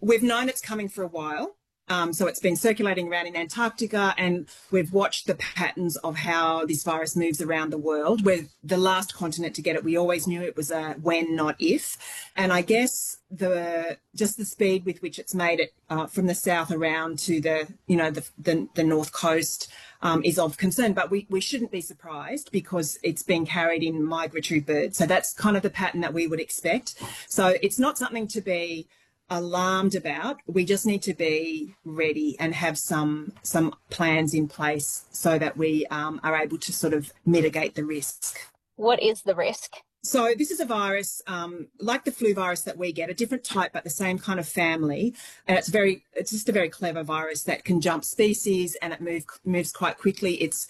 We've known it's coming for a while. So it's been circulating around in Antarctica, and we've watched the patterns of how this virus moves around the world. We're the last continent to get it. We always knew it was a when, not if. And I guess the speed with which it's made it from the south around to the north coast is of concern. But we shouldn't be surprised because it's being carried in migratory birds. So that's kind of the pattern that we would expect. So it's not something to be alarmed about. We just need to be ready and have some plans in place so that we are able to sort of mitigate the risk. What is the risk? So this is a virus like the flu virus that we get, a different type but the same kind of family, and it's just a very clever virus that can jump species, and it moves quite quickly. It's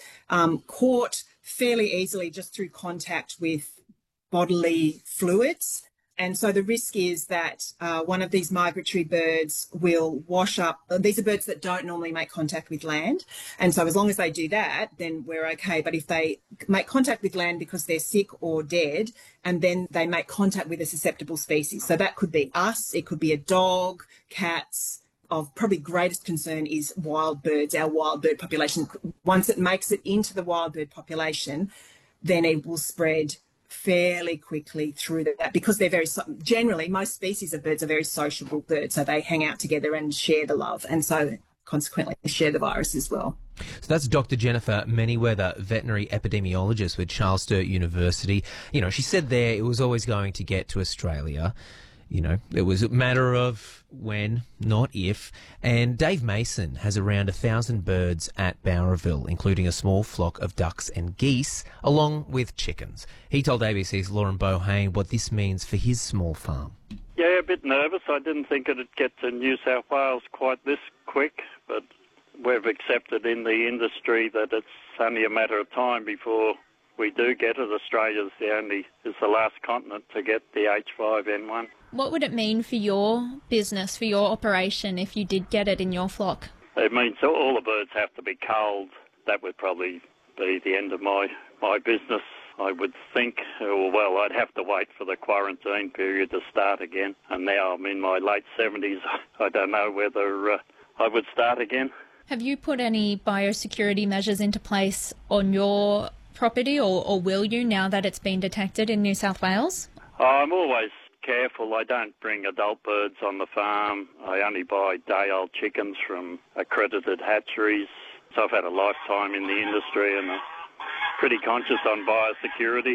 caught fairly easily just through contact with bodily fluids. And so the risk is that one of these migratory birds will wash up. These are birds that don't normally make contact with land. And so as long as they do that, then we're okay. But if they make contact with land because they're sick or dead, and then they make contact with a susceptible species. So that could be us, it could be a dog, cats. Of probably greatest concern is wild birds, our wild bird population. Once it makes it into the wild bird population, then it will spread fairly quickly through that, because they're generally, most species of birds are very sociable birds, so they hang out together and share the love, and so consequently share the virus as well. So that's Dr. Jennifer Manyweather, veterinary epidemiologist with Charles Sturt University. You know, she said there it was always going to get to Australia. You know, it was a matter of when, not if. And Dave Mason has around 1,000 birds at Bowraville, including a small flock of ducks and geese, along with chickens. He told ABC's Lauren Bohane what this means for his small farm. Yeah, a bit nervous. I didn't think it'd get to New South Wales quite this quick, but we've accepted in the industry that it's only a matter of time before we do get it. Australia's is the last continent to get the H5N1. What would it mean for your business, for your operation, if you did get it in your flock? It means all the birds have to be culled. That would probably be the end of my business, I would think. Well, I'd have to wait for the quarantine period to start again. And now I'm in my late 70s. I don't know whether I would start again. Have you put any biosecurity measures into place on your property, or will you, now that it's been detected in New South Wales? I'm always careful. I don't bring adult birds on the farm. I only buy day-old chickens from accredited hatcheries. So I've had a lifetime in the industry, and I'm pretty conscious on biosecurity.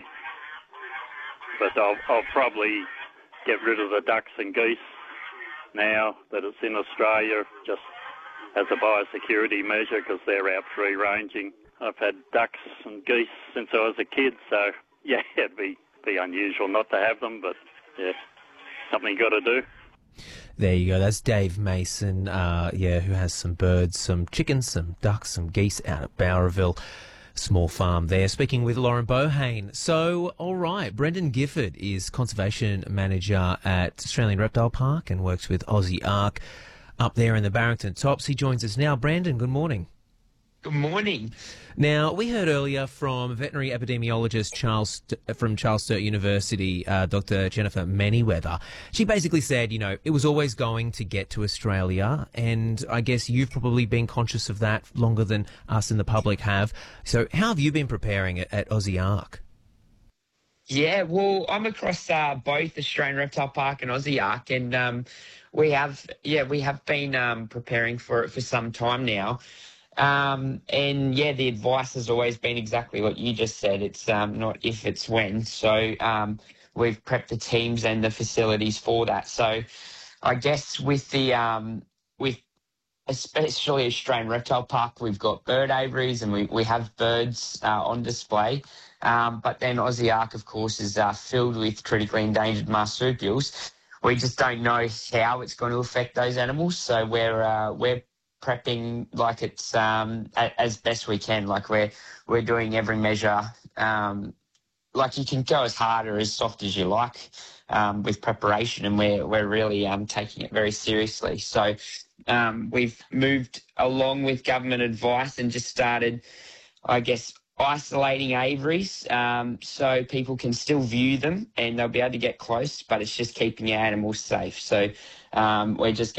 But I'll probably get rid of the ducks and geese now that it's in Australia, just as a biosecurity measure, because they're out free-ranging. I've had ducks and geese since I was a kid, so yeah, it'd be unusual not to have them, but yeah, something you got to do. There you go. That's Dave Mason, who has some birds, some chickens, some ducks, some geese out at Bowraville. Small farm there. Speaking with Lauren Bohane. So, all right, Brendan Gifford is Conservation Manager at Australian Reptile Park and works with Aussie Ark up there in the Barrington Tops. He joins us now. Brandon, good morning. Good morning. Now, we heard earlier from veterinary epidemiologist from Charles Sturt University, Dr. Jennifer Manyweather. She basically said, you know, it was always going to get to Australia, and I guess you've probably been conscious of that longer than us and the public have. So how have you been preparing at Aussie Ark? Yeah, well, I'm across both Australian Reptile Park and Aussie Ark, and we have been preparing for it for some time now. The advice has always been exactly what you just said. It's not if, it's when. So we've prepped the teams and the facilities for that. So I guess with especially Australian Reptile Park, we've got bird aviaries and we have birds on display. But then Aussie Ark, of course, is filled with critically endangered marsupials. We just don't know how it's going to affect those animals. So we're prepping like it's as best we can. Like we're doing every measure. Like you can go as hard or as soft as you like with preparation, and we're really taking it very seriously. So we've moved along with government advice and just started, I guess, isolating aviaries so people can still view them and they'll be able to get close, but it's just keeping your animals safe. So we're just